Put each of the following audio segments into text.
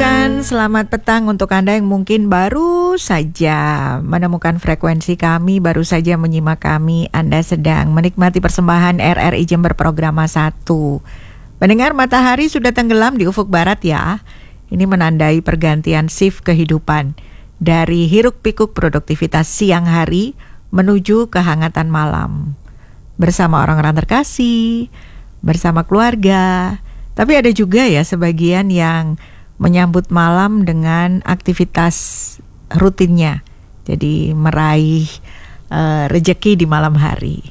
ucapkan selamat petang untuk Anda yang mungkin baru saja menemukan frekuensi kami, baru saja menyimak kami. Anda sedang menikmati persembahan RRI Jember Programa 1. Pendengar, matahari sudah tenggelam di ufuk barat ya. Ini menandai pergantian shift kehidupan dari hiruk-pikuk produktivitas siang hari menuju kehangatan malam. Bersama orang-orang terkasih, bersama keluarga. Tapi ada juga ya sebagian yang menyambut malam dengan aktivitas rutinnya. Jadi meraih rejeki di malam hari.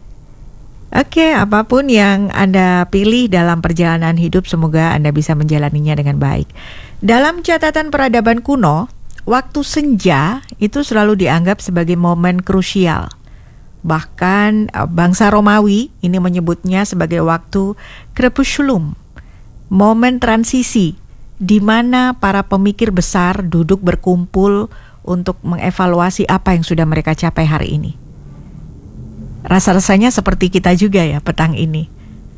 Oke, apapun yang Anda pilih dalam perjalanan hidup, semoga Anda bisa menjalaninya dengan baik. Dalam catatan peradaban kuno, waktu senja itu selalu dianggap sebagai momen krusial. Bahkan bangsa Romawi ini menyebutnya sebagai waktu crepusculum, momen transisi di mana para pemikir besar duduk berkumpul untuk mengevaluasi apa yang sudah mereka capai hari ini. Rasa-rasanya seperti kita juga ya petang ini.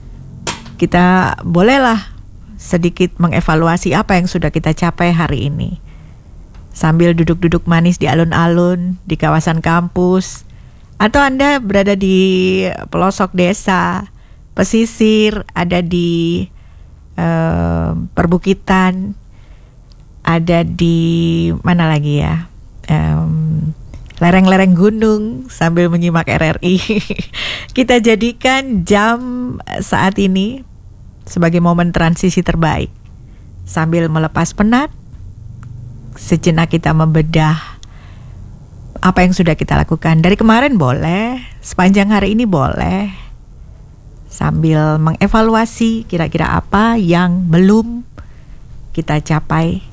Kita bolehlah sedikit mengevaluasi apa yang sudah kita capai hari ini. Sambil duduk-duduk manis di alun-alun, di kawasan kampus, atau Anda berada di pelosok desa, pesisir, ada di perbukitan, ada di mana lagi ya, lereng-lereng gunung sambil menyimak RRI. Kita jadikan jam saat ini sebagai momen transisi terbaik. Sambil melepas penat, sejenak kita membedah apa yang sudah kita lakukan. Dari kemarin boleh, sepanjang hari ini boleh. Sambil mengevaluasi kira-kira apa yang belum kita capai